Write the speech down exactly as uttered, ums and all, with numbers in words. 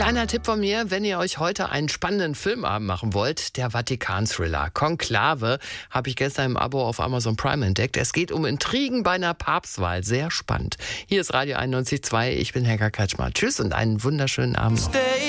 Kleiner Tipp von mir, wenn ihr euch heute einen spannenden Filmabend machen wollt, der Vatikan-Thriller Konklave habe ich gestern im Abo auf Amazon Prime entdeckt. Es geht um Intrigen bei einer Papstwahl. Sehr spannend. Hier ist Radio einundneunzig Komma zwei. Ich bin Helga Kretschmer. Tschüss und einen wunderschönen Abend.